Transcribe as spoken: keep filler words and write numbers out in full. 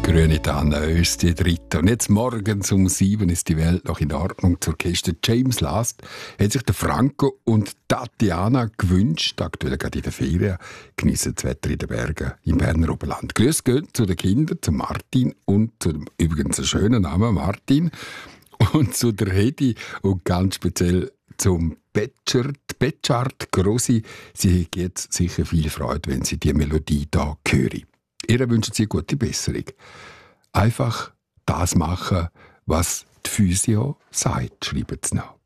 Grüne Tanne ist die dritte. Und jetzt morgens um sieben ist die Welt noch in Ordnung. Zur Orchester James Last hat sich der Franco und Tatjana gewünscht, aktuell gerade in der Ferien, geniessen das Wetter in den Bergen im Berner Oberland. Grüß gehen zu den Kindern, zu Martin und zu dem übrigens einen schönen Namen Martin und zu der Hedi und ganz speziell zum Betschart, Betschart Grossi. Sie hat jetzt sicher viel Freude, wenn sie die Melodie hier hören. Ihr wünscht sie gute Besserung. Einfach das machen, was die Physio sagt, schreibt sie noch.